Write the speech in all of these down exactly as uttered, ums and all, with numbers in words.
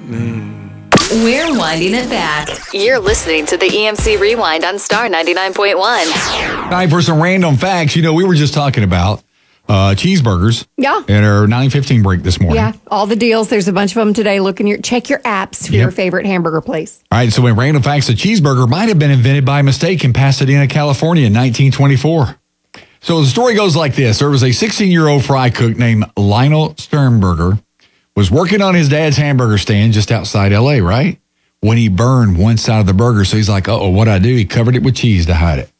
We're winding it back. You're listening to the E M C Rewind on Star ninety-nine point one. Time for some random facts. You know, we were just talking about uh, cheeseburgers. Yeah. At our nine fifteen break this morning. Yeah, all the deals. There's a bunch of them today. Look in your, check your apps for Yep. your favorite hamburger place. All right, so in random facts, a cheeseburger might have been invented by mistake in Pasadena, California in nineteen twenty-four. So the story goes like this. There was a sixteen-year-old fry cook named Lionel Sternberger, was working on his dad's hamburger stand just outside L A, right? When he burned one side of the burger, so he's like, uh-oh, what'd I do? He covered it with cheese to hide it.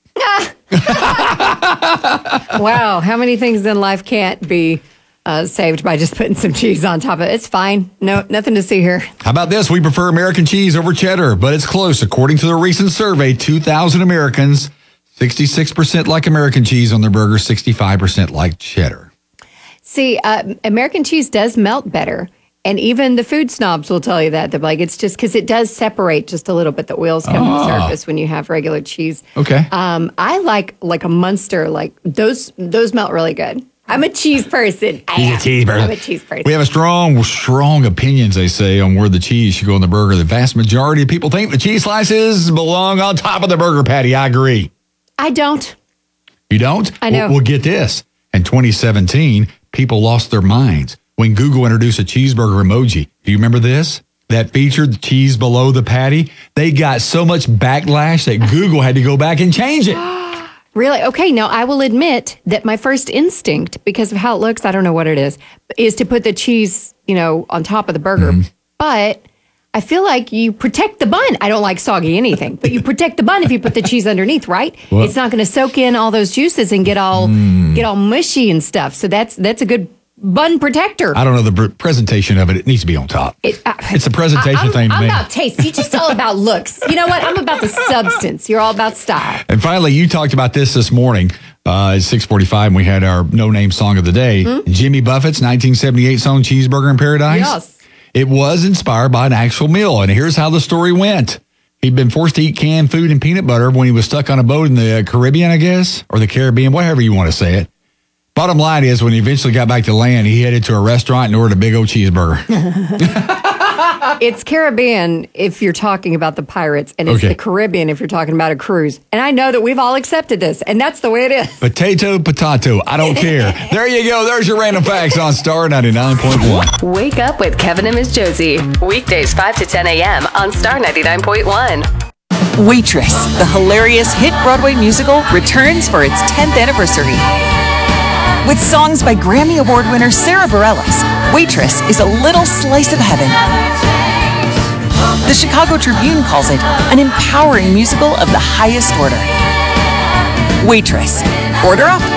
Wow, how many things in life can't be uh, saved by just putting some cheese on top of it? It's fine. No, nothing to see here. How about this? We prefer American cheese over cheddar, but it's close. According to the recent survey, two thousand Americans, sixty-six percent like American cheese on their burgers, sixty-five percent like cheddar. See, uh, American cheese does melt better. And even the food snobs will tell you that. They're like, it's just because it does separate just a little bit. The oils come to the surface when you have regular cheese. Okay. Um, I like like a Munster. Like those those melt really good. I'm a cheese person. I He's am. a cheese person. I'm a cheese person. We have a strong, strong opinions, they say, on where the cheese should go on the burger. The vast majority of people think the cheese slices belong on top of the burger patty. I agree. I don't. You don't? I know. Well, well, get this. In twenty seventeen, people lost their minds when Google introduced a cheeseburger emoji. Do you remember this? That featured the cheese below the patty. They got so much backlash that Google had to go back and change it. Really? Okay, now I will admit that my first instinct, because of how it looks, I don't know what it is, is to put the cheese, you know, on top of the burger. Mm-hmm. But I feel like you protect the bun. I don't like soggy anything, but you protect the bun if you put the cheese underneath, right? Well, it's not going to soak in all those juices and get all Mm. get all mushy and stuff. So that's that's a good bun protector. I don't know, the pr- presentation of it, it needs to be on top. It, uh, It's a presentation I, I'm, thing to I'm me. about taste. You're just all about looks. You know what? I'm about the substance. You're all about style. And finally, you talked about this this morning uh, at six forty-five, and we had our no-name song of the day. Hmm? Jimmy Buffett's nineteen seventy-eight song, Cheeseburger in Paradise. Yes. It was inspired by an actual meal, and here's how the story went. He'd been forced to eat canned food and peanut butter when he was stuck on a boat in the Caribbean, I guess, or the Caribbean, whatever you want to say it. Bottom line is, when he eventually got back to land, he headed to a restaurant and ordered a big old cheeseburger. It's Caribbean if you're talking about the pirates, and it's Okay. the Caribbean if you're talking about a cruise. And I know that we've all accepted this, and that's the way it is. Potato, potato, I don't care. There you go. There's your random facts on Star ninety-nine point one. Wake up with Kevin and Miss Josie. Weekdays five to ten a.m. on Star ninety-nine point one. Waitress, the hilarious hit Broadway musical, returns for its tenth anniversary. With songs by Grammy Award winner Sarah Bareilles, Waitress is a little slice of heaven. The Chicago Tribune calls it an empowering musical of the highest order. Waitress. Order up.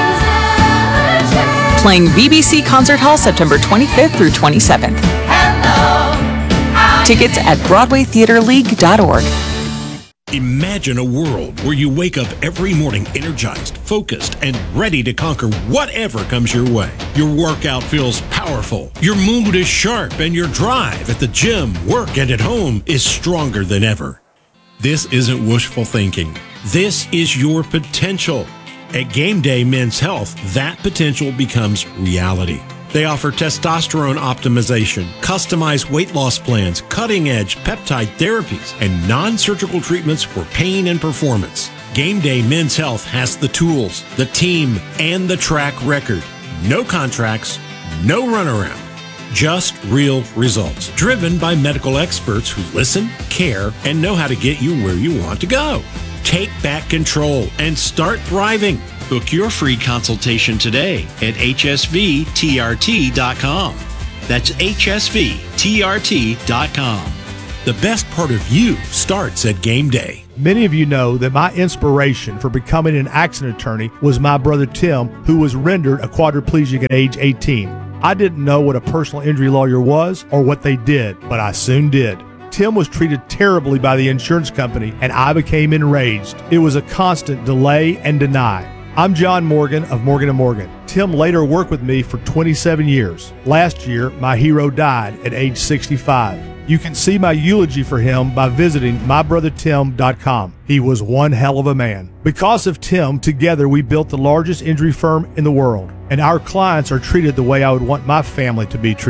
Playing V B C Concert Hall September twenty-fifth through twenty-seventh. Tickets at broadway theater league dot org. Imagine a world where you wake up every morning energized, focused, and ready to conquer whatever comes your way. Your workout feels powerful, your mood is sharp, and your drive at the gym, work, and at home is stronger than ever. This isn't wishful thinking. This is your potential. At Game Day Men's Health, that potential becomes reality. They offer testosterone optimization, customized weight loss plans, cutting-edge peptide therapies, and non-surgical treatments for pain and performance. Game Day Men's Health has the tools, the team, and the track record. No contracts, no runaround. Just real results, driven by medical experts who listen, care, and know how to get you where you want to go. Take back control and start thriving. Book your free consultation today at H S V T R T dot com. That's H S V T R T dot com. The best part of you starts at Game Day. Many of you know that my inspiration for becoming an accident attorney was my brother Tim, who was rendered a quadriplegic at age eighteen. I didn't know what a personal injury lawyer was or what they did, but I soon did. Tim was treated terribly by the insurance company, and I became enraged. It was a constant delay and deny. I'm John Morgan of Morgan and Morgan. Tim later worked with me for twenty-seven years. Last year, my hero died at age sixty-five. You can see my eulogy for him by visiting my brother tim dot com. He was one hell of a man. Because of Tim, together we built the largest injury firm in the world, and our clients are treated the way I would want my family to be treated.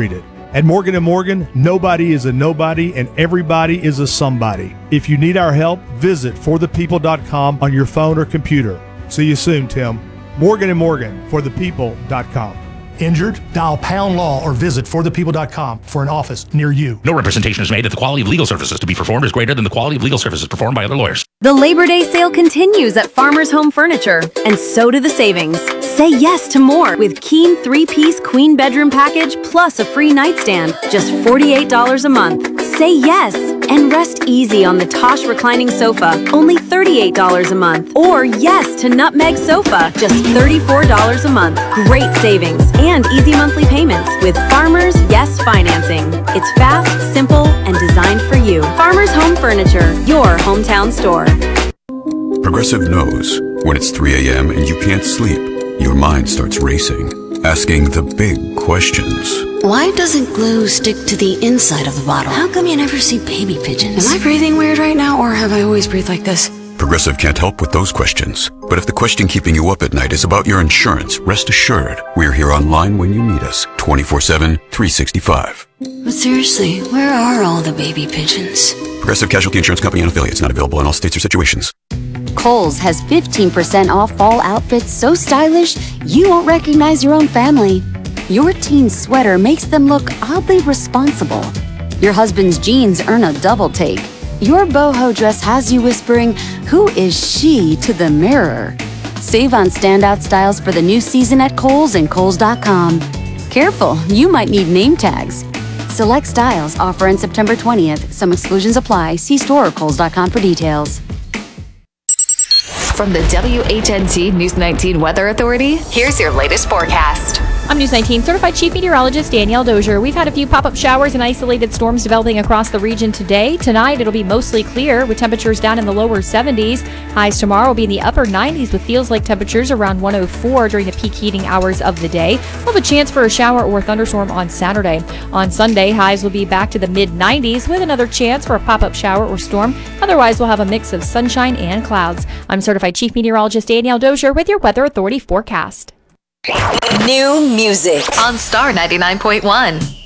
At Morgan and Morgan, nobody is a nobody and everybody is a somebody. If you need our help, visit for the people dot com on your phone or computer. See you soon, Tim. Morgan and Morgan, for the people dot com. Injured? Dial pound law or visit for the people dot com for an office near you. No representation is made that the quality of legal services to be performed is greater than the quality of legal services performed by other lawyers. The Labor Day sale continues at Farmers Home Furniture, and so do the savings. Say yes to more with Keen three-piece queen bedroom package plus a free nightstand, just forty-eight dollars a month. Say yes and rest easy on the Tosh reclining sofa, only thirty-eight dollars a month. Or yes to Nutmeg sofa, just thirty-four dollars a month. Great savings and easy monthly payments with Farmers Yes Financing. It's fast, simple, and designed for you. Farmers Home Furniture, your hometown store. Progressive knows when it's three a.m. and you can't sleep, your mind starts racing, asking the big questions. Why doesn't glue stick to the inside of the bottle? How come you never see baby pigeons? Am I breathing weird right now, or have I always breathed like this? Progressive can't help with those questions. But if the question keeping you up at night is about your insurance, rest assured, we're here online when you need us, twenty-four seven, three sixty-five. But seriously, where are all the baby pigeons? Progressive Casualty Insurance Company and affiliates, not available in all states or situations. Kohl's has fifteen percent off fall outfits so stylish, you won't recognize your own family. Your teen's sweater makes them look oddly responsible. Your husband's jeans earn a double take. Your boho dress has you whispering, "Who is she?" to the mirror. Save on standout styles for the new season at Kohl's and Kohl's dot com. Careful, you might need name tags. Select styles offer on September twentieth. Some exclusions apply. See store or Kohl's dot com for details. From the W H N T News nineteen Weather Authority, here's your latest forecast. I'm News nineteen Certified Chief Meteorologist Danielle Dozier. We've had a few pop-up showers and isolated storms developing across the region today. Tonight, it'll be mostly clear with temperatures down in the lower seventies. Highs tomorrow will be in the upper nineties with feels like temperatures around one oh four during the peak heating hours of the day. We'll have a chance for a shower or thunderstorm on Saturday. On Sunday, highs will be back to the mid nineties with another chance for a pop-up shower or storm. Otherwise, we'll have a mix of sunshine and clouds. I'm Certified Chief Meteorologist Danielle Dozier with your Weather Authority forecast. New music on Star ninety-nine point one.